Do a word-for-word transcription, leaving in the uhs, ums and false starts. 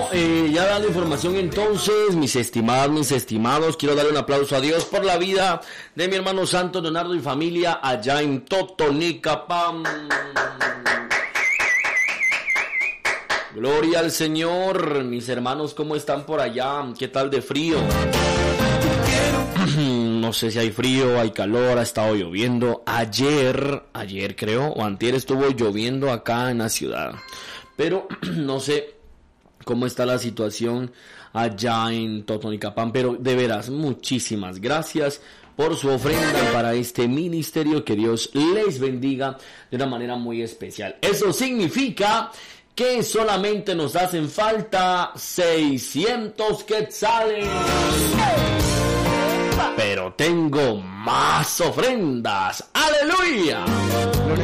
eh, ya dando información entonces, mis estimados, mis estimados, quiero darle un aplauso a Dios por la vida de mi hermano Santo Leonardo y familia allá en Totonicapán. Gloria al Señor. Mis hermanos, ¿cómo están por allá? ¿Qué tal de frío? No sé si hay frío, hay calor, ha estado lloviendo. Ayer, ayer creo, o antier estuvo lloviendo acá en la ciudad. Pero no sé cómo está la situación allá en Totonicapán. Pero de veras, muchísimas gracias por su ofrenda para este ministerio. Que Dios les bendiga de una manera muy especial. Eso significa que solamente nos hacen falta seiscientos quetzales. Pero tengo más ofrendas. ¡Aleluya!